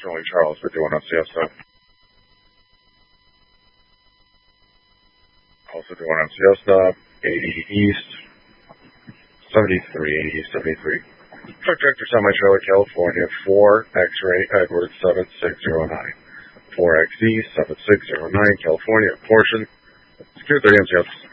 Sterling Charles, we're doing on Siesta. Also doing on Siesta, 80 East, 73, 80 East, 73. Truck Tractor Semi-Trailer, California, 4 X-Ray Edwards 7609. 4XE 7609, California, portion. Secure 30 MCS.